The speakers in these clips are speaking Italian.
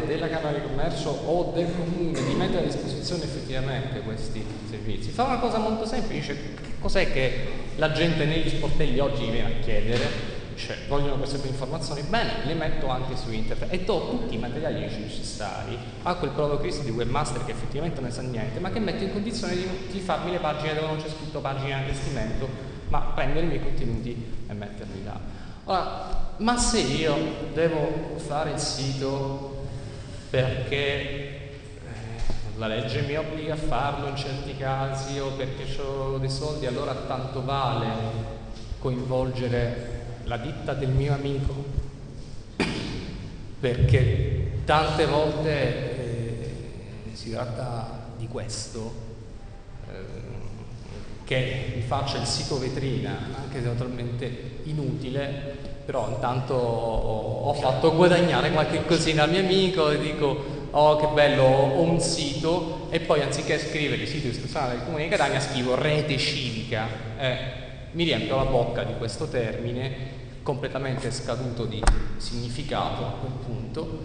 della Camera di Commercio o del Comune di mettere a disposizione effettivamente questi servizi, fa una cosa molto semplice. Che cos'è che la gente negli sportelli oggi viene a chiedere? Cioè, vogliono queste informazioni? Bene, le metto anche su internet e do tutti i materiali necessari a quel povero Cristo di webmaster che effettivamente non ne sa niente, ma che mette in condizione di farmi le pagine dove non c'è scritto pagine di investimento, ma prendere i miei contenuti e metterli là. Ora, ma se io devo fare il sito perché la legge mi obbliga a farlo in certi casi o perché ho dei soldi, allora tanto vale coinvolgere la ditta del mio amico, perché tante volte si tratta di questo, che mi faccia il sito vetrina, anche se totalmente inutile, però intanto ho fatto guadagnare qualche cosina al mio amico e dico: oh che bello, ho un sito, e poi anziché scrivere il sito istituzionale del Comune di Catania scrivo rete civica. Mi riempio la bocca di questo termine completamente scaduto di significato a quel punto,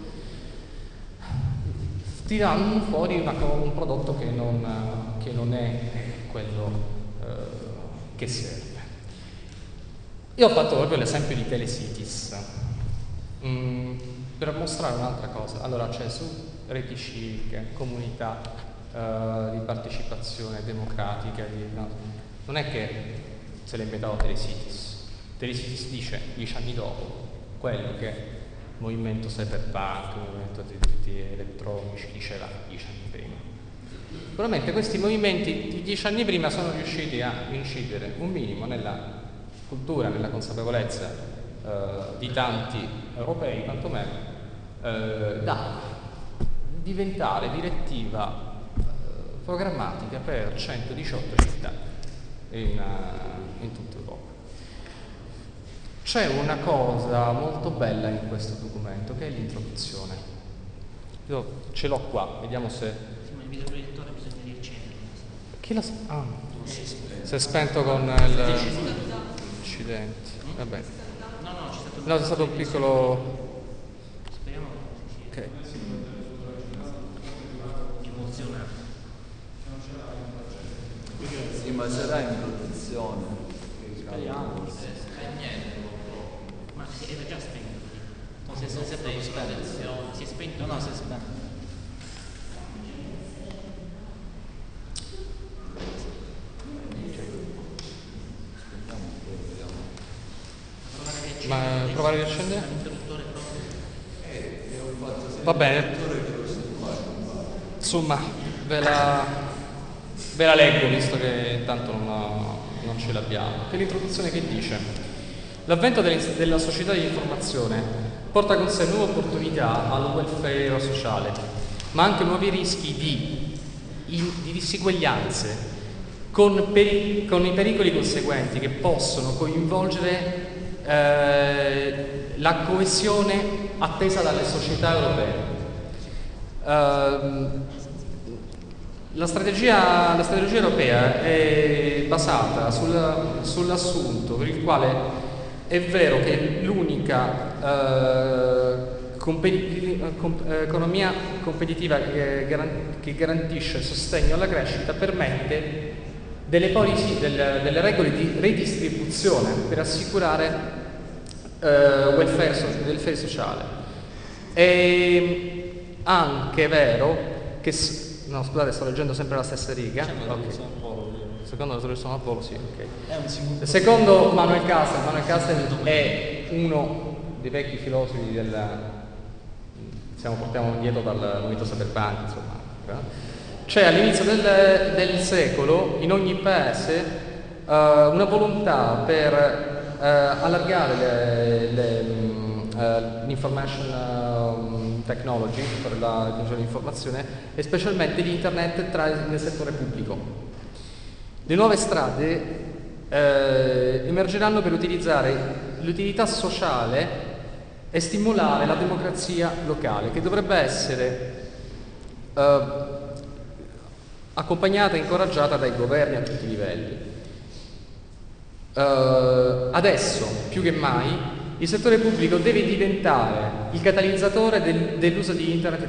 tirando fuori un prodotto che non è quello che serve. Io ho fatto proprio l'esempio di Telecities per mostrare un'altra cosa. Allora, c'è su reti civiche, comunità di partecipazione democratica, non è che se l'ha inventato Telecities. Telecities dice 10 anni dopo quello che il movimento cyberpunk, il movimento dei diritti elettronici diceva 10 anni prima. Sicuramente questi movimenti di 10 anni prima sono riusciti a incidere un minimo nella cultura, nella consapevolezza di tanti europei, quantomeno, da diventare direttiva programmatica per 118 città in tutta Europa. C'è una cosa molto bella in questo documento che è l'introduzione. Io ce l'ho qua, vediamo se. Ma il videoproiettore bisogna riaccenderlo. Chi la. Ah, si è spento con l'incidente. Vabbè. No, c'è stato un piccolo. Speriamo che si sia emozionato. Sì, ma sarà in produzione. Speriamo. Ma era già spento. Non si è proprio spento. Si è spento. No, si è spento. Ma provare a riaccendere? Va bene. Insomma, ve la leggo visto che intanto non ce l'abbiamo. Che l'introduzione che dice: l'avvento della società di informazione porta con sé nuove opportunità al welfare sociale, ma anche nuovi rischi di diseguaglianze con i pericoli conseguenti che possono coinvolgere la coesione attesa dalle società europee. La strategia europea è basata sull'assunto per il quale è vero che l'unica economia competitiva che garantisce il sostegno alla crescita permette delle regole di redistribuzione per assicurare welfare sociale. È anche vero che no, scusate, sto leggendo sempre la stessa riga. Okay. Secondo la soluzione al volo, sì, ok. Secondo Manuel Castel è uno dei vecchi filosofi portiamo indietro dal movimento cyberpunk, insomma. C'è all'inizio del secolo in ogni paese una volontà per allargare l'information technology, per la tecnologia dell'informazione, e specialmente l'internet nel settore pubblico. Le nuove strade emergeranno per utilizzare l'utilità sociale e stimolare la democrazia locale, che dovrebbe essere accompagnata e incoraggiata dai governi a tutti i livelli. Adesso, più che mai, il settore pubblico deve diventare il catalizzatore dell'uso di internet